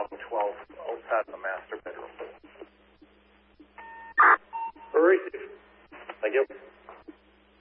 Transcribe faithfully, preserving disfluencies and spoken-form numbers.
Bravo twelve outside the master bedroom. Receive. Thank you.